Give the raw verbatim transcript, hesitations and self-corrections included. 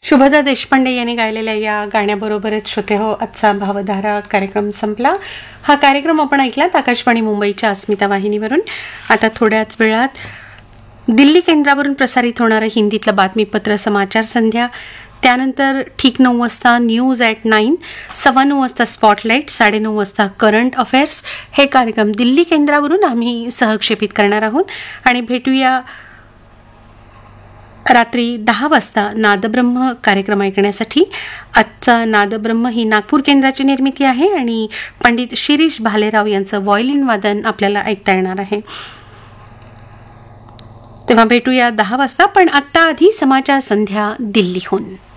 शुभदा देशपांडे यांनी गायलेल्या या गाण्याबरोबरच श्रोते हो आजचा भावधारा कार्यक्रम संपला. हा कार्यक्रम आपण ऐकलात आकाशवाणी मुंबईच्या अस्मिता वाहिनीवरून. आता थोड्याच वेळात दिल्ली केंद्रावरून प्रसारित होणारं हिंदीतलं बातमीपत्र समाचार संध्या, त्यानंतर ठीक नऊ वाजता न्यूज ॲट नाईन, सव्वा नऊ वाजता स्पॉटलाईट, साडेनऊ वाजता करंट अफेअर्स हे कार्यक्रम दिल्ली केंद्रावरून आम्ही सहक्षेपित करणार आहोत. आणि भेटूया रात्री दहा वाजता नादब्रह्म कार्यक्रम ऐकण्यासाठी. आजचा नादब्रह्म ही नागपूर केंद्राची निर्मिती आहे आणि पंडित शिरीष भालेराव यांचं व्हायोलिन वादन आपल्याला ऐकता येणार आहे. तेव्हा भेटूया दहा वाजता, पण आत्ता आधी समाचार संध्या दिल्लीहून.